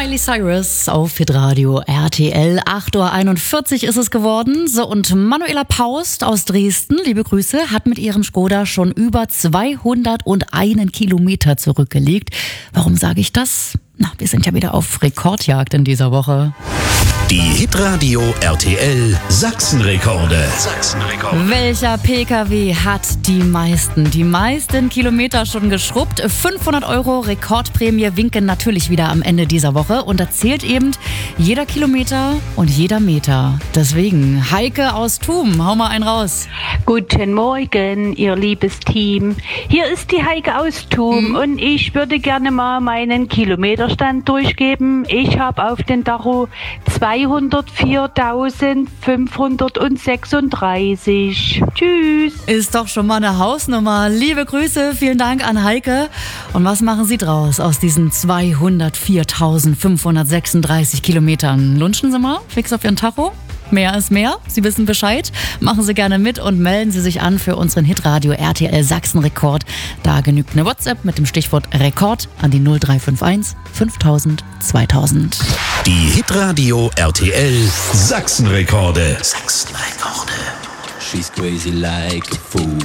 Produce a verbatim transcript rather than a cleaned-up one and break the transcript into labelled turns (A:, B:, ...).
A: Miley Cyrus auf Hitradio R T L. acht Uhr einundvierzig ist es geworden. So, und Manuela Paust aus Dresden, liebe Grüße, hat mit ihrem Skoda schon über zweihunderteins Kilometer zurückgelegt. Warum sage ich das? Na, wir sind ja wieder auf Rekordjagd in dieser Woche.
B: Die Hitradio R T L Sachsenrekorde. Sachsenrekorde.
A: Welcher P K W hat die meisten, die meisten Kilometer schon geschrubbt? fünfhundert Euro Rekordprämie winken natürlich wieder am Ende dieser Woche. Und da zählt eben jeder Kilometer und jeder Meter. Deswegen, Heike aus Thum, hau mal einen raus.
C: Guten Morgen, ihr liebes Team. Hier ist die Heike aus Thum mhm. und ich würde gerne mal meinen Kilometerstand durchgeben. Ich habe auf den Tacho zweihundertviertausendfünfhundertsechsunddreißig. Tschüss.
A: Ist doch schon mal eine Hausnummer. Liebe Grüße, vielen Dank an Heike. Und was machen Sie draus aus diesen zweihundertviertausendfünfhundertsechsunddreißig Kilometern? Lunchen Sie mal, fix auf Ihren Tacho. Mehr ist mehr. Sie wissen Bescheid. Machen Sie gerne mit und melden Sie sich an für unseren Hitradio R T L Sachsenrekord. Da genügt eine WhatsApp mit dem Stichwort Rekord an die null drei fünf eins fünftausend zweitausend.
B: Die Hitradio R T L Sachsenrekorde. Sachsenrekorde.
D: She's crazy like a fool.